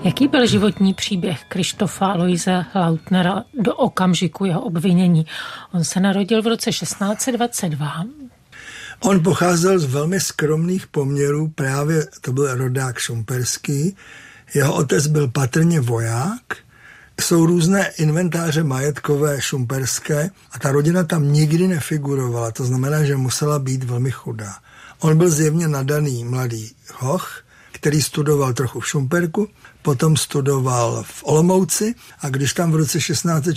Jaký byl životní příběh Krištofa Aloise Lautnera do okamžiku jeho obvinění? On se narodil v roce 1622. On pocházel z velmi skromných poměrů, právě to byl rodák šumperský. Jeho otec byl patrně voják. Jsou různé inventáře majetkové šumperské a ta rodina tam nikdy nefigurovala. To znamená, že musela být velmi chudá. On byl zjevně nadaný mladý hoch, který studoval trochu v Šumperku, potom studoval v Olomouci a když tam v roce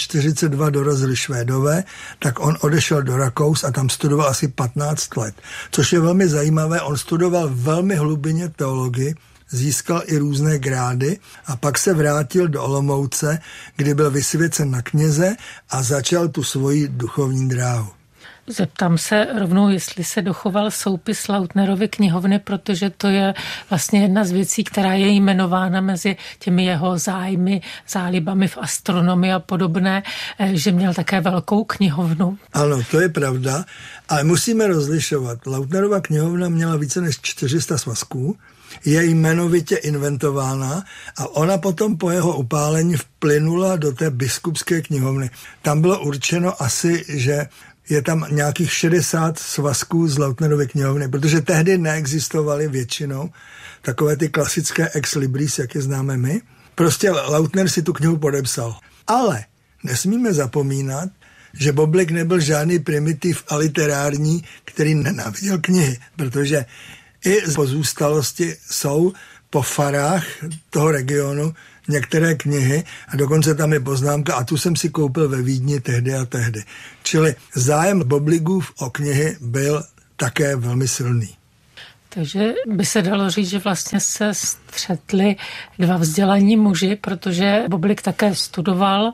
1642 dorazili Švédové, tak on odešel do Rakous a tam studoval asi 15 let. Což je velmi zajímavé, on studoval velmi hlubinně teologii, získal i různé grády a pak se vrátil do Olomouce, kdy byl vysvěcen na kněze a začal tu svoji duchovní dráhu. Zeptám se rovnou, jestli se dochoval soupis Lautnerovy knihovny, protože to je vlastně jedna z věcí, která je jmenována mezi těmi jeho zájmy, zálibami v astronomii a podobné, že měl také velkou knihovnu. Ano, to je pravda, ale musíme rozlišovat. Lautnerova knihovna měla více než 400 svazků, je jmenovitě inventována a ona potom po jeho upálení vplynula do té biskupské knihovny. Tam bylo určeno asi, že je tam nějakých 60 svazků z Lautnerovy knihovny, protože tehdy neexistovaly většinou takové ty klasické ex libris, jak je známe my. Prostě Lautner si tu knihu podepsal. Ale nesmíme zapomínat, že Boblik nebyl žádný primitiv aliterární, který nenáviděl knihy, protože i z pozůstalosti jsou po farách toho regionu některé knihy a dokonce tam je poznámka a tu jsem si koupil ve Vídni tehdy a tehdy. Čili zájem Bobligů o knihy byl také velmi silný. Takže by se dalo říct, že vlastně se střetli dva vzdělaní muži, protože Boblik také studoval.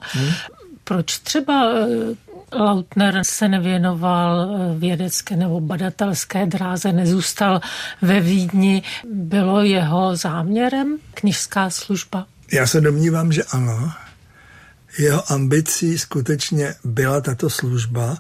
Proč třeba Lautner se nevěnoval vědecké nebo badatelské dráze, nezůstal ve Vídni? Bylo jeho záměrem kněžská služba? Já se domnívám, že ano. Jeho ambicí skutečně byla tato služba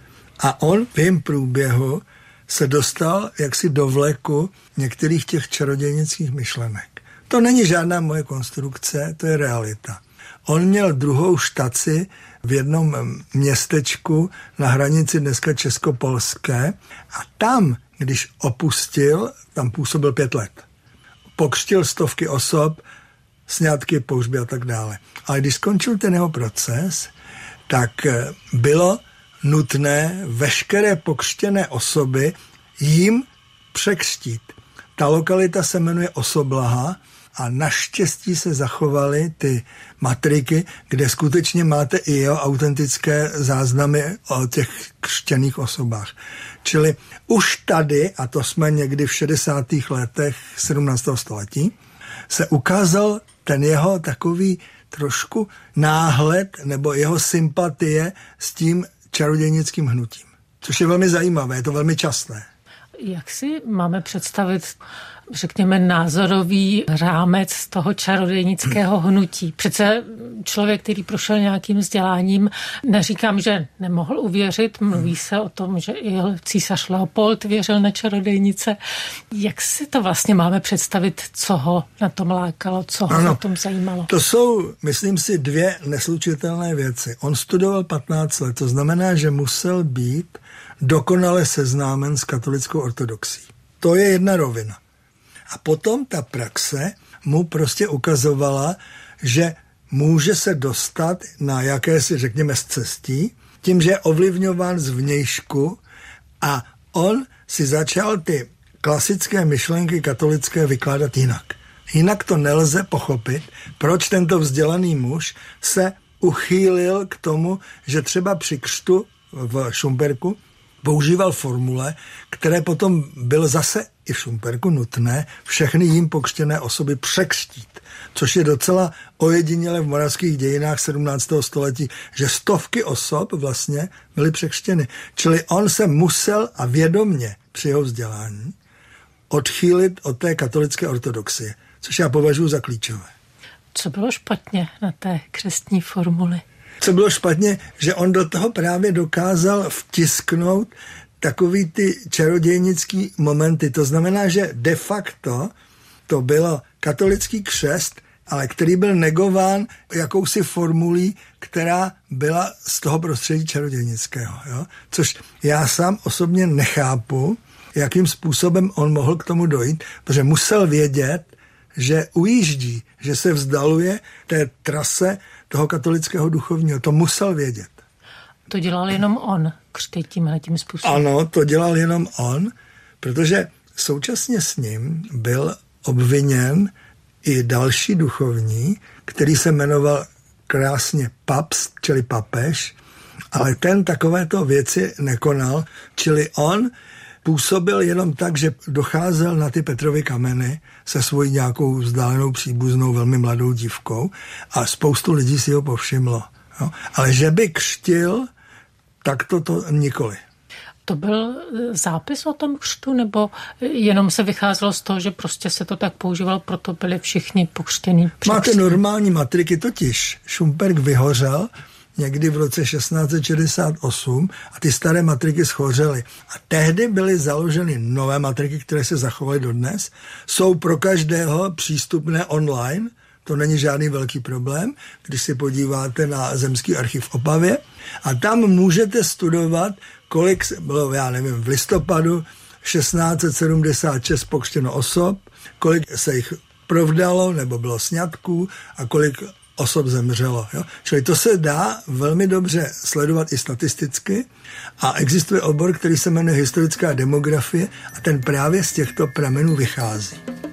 a on v jejím průběhu se dostal jaksi do vleku některých těch čarodějnických myšlenek. To není žádná moje konstrukce, to je realita. On měl druhou štaci v jednom městečku na hranici dneska česko-polské a tam, když opustil, tam působil 5 let. Pokřtil stovky osob, sňatky, pohřby a tak dále. Ale když skončil ten jeho proces, tak bylo nutné veškeré pokřtěné osoby jim překřtít. Ta lokalita se jmenuje Osoblaha a naštěstí se zachovaly ty matriky, kde skutečně máte i jeho autentické záznamy o těch křtěných osobách. Čili už tady, a to jsme někdy v 60. letech 17. století, se ukázal ten jeho takový trošku náhled nebo jeho sympatie s tím čarodějnickým hnutím. Což je velmi zajímavé, je to velmi časté. Jak si máme představit, řekněme, názorový rámec toho čarodějnického hnutí? Přece člověk, který prošel nějakým vzděláním, neříkám, že nemohl uvěřit, mluví se o tom, že i císař Leopold věřil na čarodějnice. Jak si to vlastně máme představit, co ho na tom lákalo, co ho na tom zajímalo? To jsou, myslím si, 2 neslučitelné věci. On studoval 15 let, to znamená, že musel být dokonale seznámen s katolickou ortodoxií. To je jedna rovina. A potom ta praxe mu prostě ukazovala, že může se dostat na jakési, řekněme, scestí, tím, že je ovlivňován zvnějšku a on si začal ty klasické myšlenky katolické vykládat jinak. Jinak to nelze pochopit, proč tento vzdělaný muž se uchýlil k tomu, že třeba při křtu v Šumperku používal formule, které potom bylo zase i v Šumperku nutné všechny jim pokřtěné osoby překřtít, což je docela ojedinělé v moravských dějinách 17. století, že stovky osob vlastně byly překřtěny. Čili on se musel a vědomně při jeho vzdělání odchýlit od té katolické ortodoxie, což já považuji za klíčové. Co bylo špatně na té křestní formuli? Co bylo špatně, že on do toho právě dokázal vtisknout takový ty čarodějnický momenty. To znamená, že de facto to bylo katolický křest, ale který byl negován jakousi formulí, která byla z toho prostředí čarodějnického. Jo? Což já sám osobně nechápu, jakým způsobem on mohl k tomu dojít, protože musel vědět, že ujíždí, že se vzdaluje té trase toho katolického duchovního. To musel vědět. To dělal jenom on, křtět tímhletím způsobem. Ano, to dělal jenom on, protože současně s ním byl obviněn i další duchovní, který se jmenoval krásně papst, čili papež, ale ten takovéto věci nekonal, čili on působil jenom tak, že docházel na ty Petrovy kameny se svojí nějakou vzdálenou příbuznou, velmi mladou dívkou a spoustu lidí si ho povšimlo. Jo? Ale že by křtil, tak to nikoli. To byl zápis o tom křtu, nebo jenom se vycházelo z toho, že prostě se to tak používalo, proto byli všichni pokřtění? Máte normální matriky, totiž Šumperk vyhořel někdy v roce 1668 a ty staré matriky schořely. A tehdy byly založeny nové matriky, které se zachovaly dodnes. Jsou pro každého přístupné online, to není žádný velký problém, když si podíváte na Zemský archiv v Opavě a tam můžete studovat, kolik bylo, já nevím, v listopadu 1676 pokřtěno osob, kolik se jich provdalo nebo bylo sňatků a kolik osob zemřelo. Jo? Čili to se dá velmi dobře sledovat i statisticky a existuje obor, který se jmenuje historická demografie a ten právě z těchto pramenů vychází.